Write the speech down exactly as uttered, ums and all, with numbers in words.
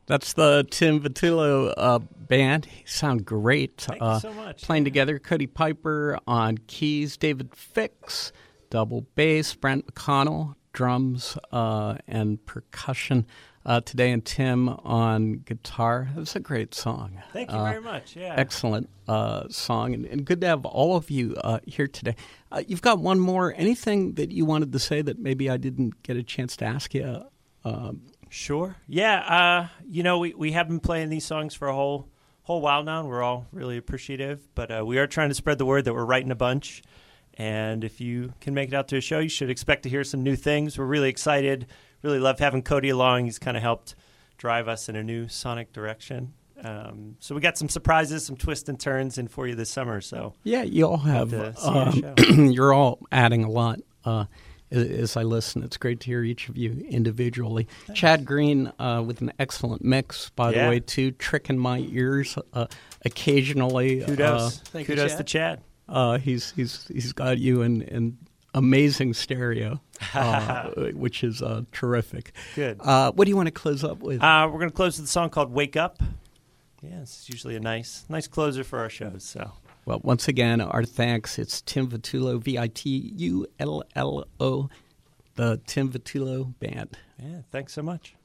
That's the Tim Vitullo uh, band. They sound great. Thank uh, you so much. Playing together, Cody Piper on keys, David Fix, double bass, Brent McConnell, drums uh, and percussion uh, today, and Tim on guitar. It was a great song. Thank you uh, very much. Yeah. Excellent uh, song, and, and good to have all of you uh, here today. Uh, you've got one more. Anything that you wanted to say that maybe I didn't get a chance to ask you? Um, Sure. Yeah. Uh, you know, we, we have been playing these songs for a whole whole while now, and we're all really appreciative. But uh, we are trying to spread the word that we're writing a bunch. And if you can make it out to a show, you should expect to hear some new things. We're really excited. Really love having Cody along. He's kind of helped drive us in a new sonic direction. Um, so we got some surprises, some twists and turns in for you this summer. So yeah, you all have. to see Um, our show. you're all adding a lot. Uh, As I listen, it's great to hear each of you individually. Thanks. Chad Green uh, with an excellent mix, by Yeah. the way, too. Tricking my ears uh, occasionally. Kudos. Uh, Thank Kudos you, to Chad. Uh, he's he's he's got you in, in amazing stereo, uh, which is uh, terrific. Good. Uh, what do you want to close up with? Uh, we're going to close with a song called "Wake Up." Yeah, it's usually a nice nice closer for our shows. So. Well, once again, our thanks. It's Tim Vitullo, V I T U L L O, the Tim Vitullo Band. Yeah, thanks so much.